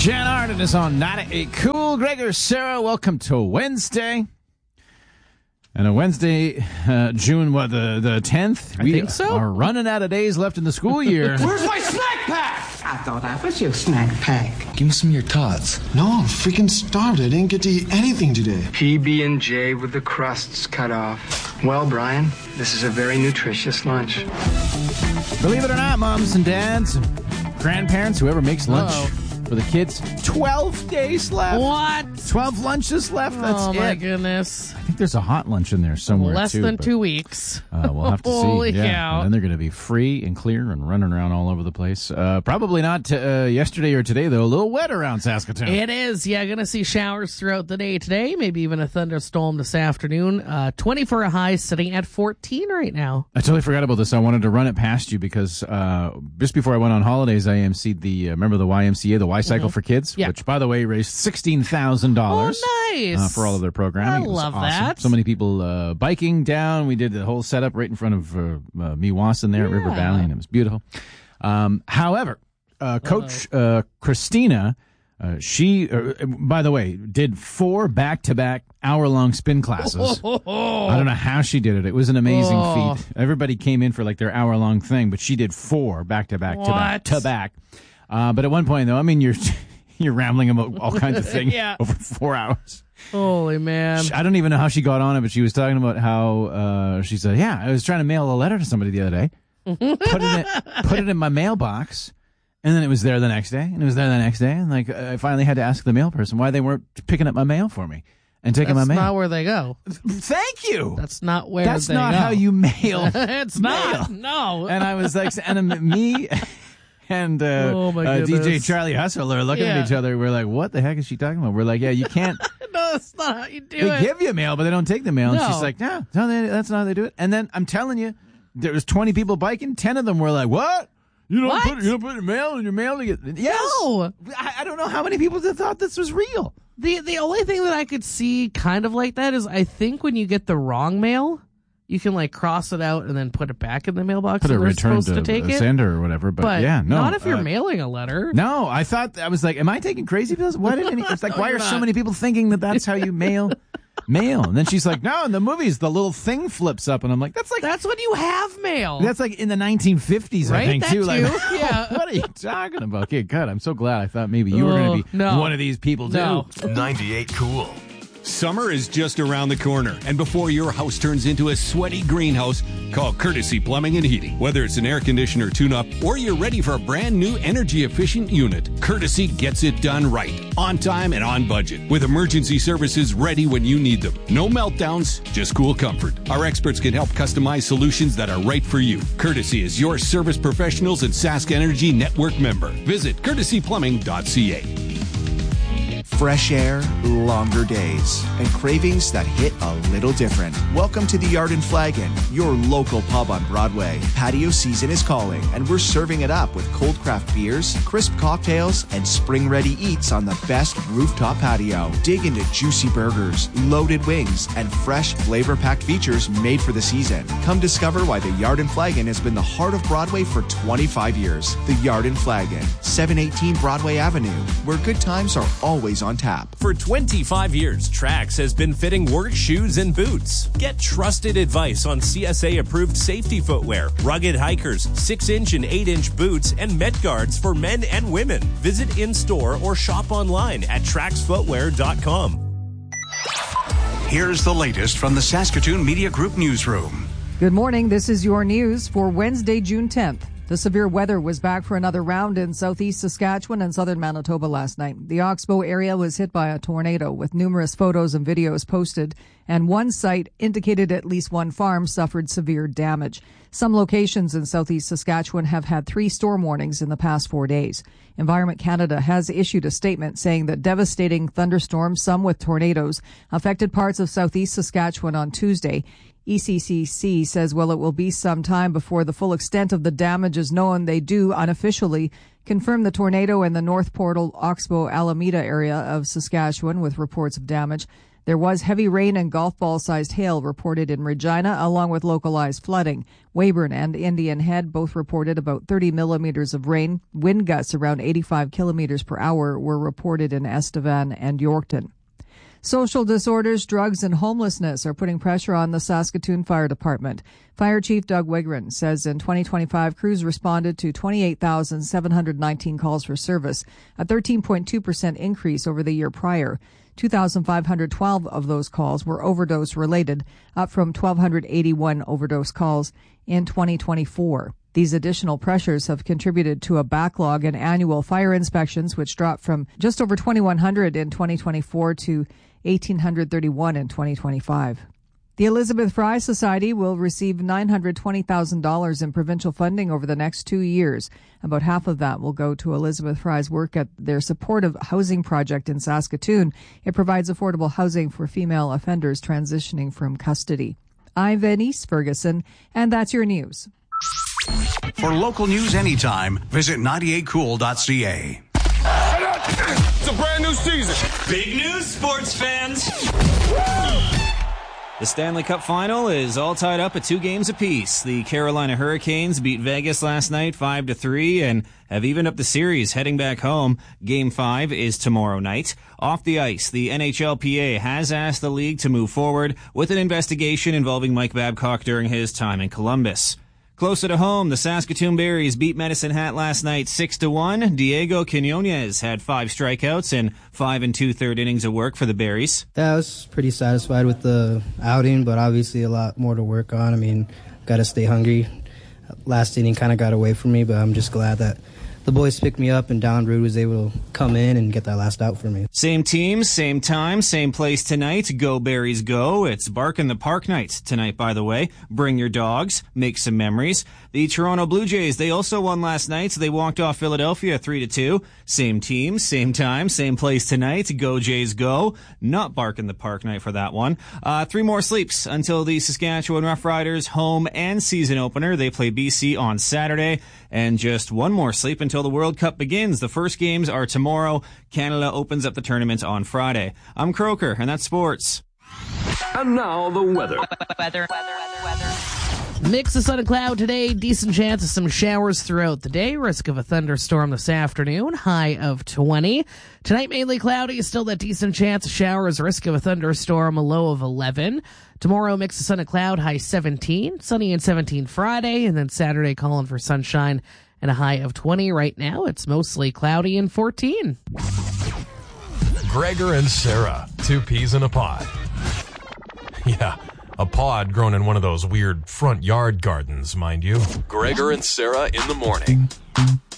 Jan Arden is on 98 Cool. Gregor, Sarah, welcome to Wednesday. And a Wednesday, June, the 10th? I think so. We are running out of days left in the school year. Where's my snack pack? I thought I was your snack pack. Give me some of your tots. No, I'm freaking starved. I didn't get to eat anything today. PB&J with the crusts cut off. Well, Brian, this is a very nutritious lunch. Believe it or not, moms and dads, grandparents, whoever makes lunch for the kids, 12 days left. What? 12 lunches left. That's it. Oh, my goodness. I think there's a hot lunch in there somewhere, Less too. than 2 weeks. We'll have to see. Holy Yeah. cow. And then they're going to be free and clear and running around all over the place. Probably not yesterday or today, though. A little wet around Saskatoon. It is. Yeah, going to see showers throughout the day today, maybe even a thunderstorm this afternoon. 20 for a high, sitting at 14 right now. I totally forgot about this. I wanted to run it past you because just before I went on holidays, I emceed remember the YMCA, the Y-Cycle for Kids, Yeah. which, by the way, raised $16,000. Oh, nice. For all of their programming. I It was love awesome. that. So many people biking down. We did the whole setup right in front of Meewasin there at River Valley, and it was beautiful. However, Coach Christina, she, by the way, did 4 back-to-back hour-long spin classes. I don't know how she did it. It was an amazing feat. Everybody came in for like their hour-long thing, but she did 4 back-to-back to back. But at one point, though, I mean, you're rambling about all kinds of things over 4 hours. Holy man. I don't even know how she got on it, but she was talking about how she said, yeah, I was trying to mail a letter to somebody the other day, put it in my mailbox, and then it was there the next day, and it was there the next day, and like I finally had to ask the mail person why they weren't picking up my mail for me and taking my mail. That's not where they go. Thank you. That's not where That's they not go. how you mail. It's not. No. And I was like, and me and Oh, my DJ goodness. Charlie Hustle are looking at each other. We're like, what the heck is she talking about? We're like, yeah, you can't. No, that's not how you do They it. give you mail, but they don't take the mail. And No. she's like, no, that's not how they do it. And then I'm telling you, there was 20 people biking. 10 of them were like, what? You don't What? put your mail in your mail to get. Yes. No. I don't know how many people thought this was real. The only thing that I could see kind of like that is I think when you get the wrong mail, you can like cross it out and then put it back in the mailbox Put a and they're return supposed to take it. sender or whatever. But yeah, no. not if you're mailing a letter. No, I thought, I was like, am I taking crazy pills? Why didn't it's like, why are so many people thinking that that's how you mail? And then she's like, no, in the movies, the little thing flips up. And I'm like, That's when you have mail. that's like in the 1950s, Right? I think, That too. Like, too. Yeah. what are you talking about? Okay, God, I'm so glad. I thought maybe you were going to be no. one of these people, too. No. 98 Cool. Summer is just around the corner, and before your house turns into a sweaty greenhouse, call Courtesy Plumbing and Heating. Whether it's an air conditioner tune-up or you're ready for a brand new energy-efficient unit, Courtesy gets it done right, on time and on budget, with emergency services ready when you need them. No meltdowns, just cool comfort. Our experts can help customize solutions that are right for you. Courtesy is your service professionals and Sask Energy Network member. Visit courtesyplumbing.ca. Fresh air, longer days, and cravings that hit a little different. Welcome to the Yard and Flagon, your local pub on Broadway. Patio season is calling, and we're serving it up with cold craft beers, crisp cocktails, and spring-ready eats on the best rooftop patio. Dig into juicy burgers, loaded wings, and fresh, flavor-packed features made for the season. Come discover why the Yard and Flagon has been the heart of Broadway for 25 years. The Yard and Flagon, 718 Broadway Avenue, where good times are always on tap. For 25 years, Trax has been fitting work shoes and boots. Get trusted advice on CSA-approved safety footwear, rugged hikers, 6-inch and 8-inch boots, and Met Guards for men and women. Visit in-store or shop online at traxfootwear.com. Here's the latest from the Saskatoon Media Group newsroom. Good morning. This is your news for Wednesday, June 10th. The severe weather was back for another round in southeast Saskatchewan and southern Manitoba last night. The Oxbow area was hit by a tornado with numerous photos and videos posted, and one site indicated at least one farm suffered severe damage. Some locations in southeast Saskatchewan have had 3 storm warnings in the past 4 days. Environment Canada has issued a statement saying that devastating thunderstorms, some with tornadoes, affected parts of southeast Saskatchewan on Tuesday. ECCC says, well, it will be some time before the full extent of the damage is known. They do unofficially confirm the tornado in the North Portal, Oxbow, Alameda area of Saskatchewan with reports of damage. There was heavy rain and golf ball-sized hail reported in Regina, along with localized flooding. Weyburn and Indian Head both reported about 30 millimeters of rain. Wind gusts around 85 kilometers per hour were reported in Estevan and Yorkton. Social disorders, drugs, and homelessness are putting pressure on the Saskatoon Fire Department. Fire Chief Doug Wigren says in 2025, crews responded to 28,719 calls for service, a 13.2% increase over the year prior. 2,512 of those calls were overdose-related, up from 1,281 overdose calls in 2024. These additional pressures have contributed to a backlog in annual fire inspections, which dropped from just over 2,100 in 2024 to 1,831 in 2025. The Elizabeth Fry Society will receive $920,000 in provincial funding over the next 2 years. About half of that will go to Elizabeth Fry's work at their supportive housing project in Saskatoon. It provides affordable housing for female offenders transitioning from custody. I'm Venice Ferguson, and that's your news. For local news anytime, visit 98cool.ca. It's a brand new season. Big news, sports fans. The Stanley Cup Final is all tied up at 2 games apiece. The Carolina Hurricanes beat Vegas last night 5-3 and have evened up the series heading back home. Game 5 is tomorrow night. Off the ice, the NHLPA has asked the league to move forward with an investigation involving Mike Babcock during his time in Columbus. Closer to home, the Saskatoon Berries beat Medicine Hat last night 6-1. Diego Quinones had 5 strikeouts and 5 2/3 innings of work for the Berries. Yeah, I was pretty satisfied with the outing, but obviously a lot more to work on. I mean, got to stay hungry. Last inning kind of got away from me, but I'm just glad that the boys picked me up and Don Rude was able to come in and get that last out for me. Same team, same time, same place tonight. Go Berries go. It's Bark in the Park night tonight, by the way. Bring your dogs. Make some memories. The Toronto Blue Jays, they also won last night, so they walked off Philadelphia 3-2. Same team, same time, same place tonight. Go Jays go. Not Bark in the Park night for that one. 3 more sleeps until the Saskatchewan Roughriders home and season opener. They play BC on Saturday. And just 1 more sleep until the World Cup begins. The first games are tomorrow. Canada opens up the tournament on Friday. I'm Croker, and that's sports. And now the weather. Mix of sun and cloud today. Decent chance of some showers throughout the day. Risk of a thunderstorm this afternoon. High of 20. Tonight mainly cloudy. Still that decent chance of showers. Risk of a thunderstorm. A low of 11. Tomorrow mix of sun and cloud. High 17. Sunny and 17 Friday. And then Saturday calling for sunshine and a high of 20. Right now it's mostly cloudy and 14. Gregor and Sarah. 2 peas in a pod. Yeah. A pod grown in one of those weird front yard gardens, mind you. Gregor and Sarah in the morning.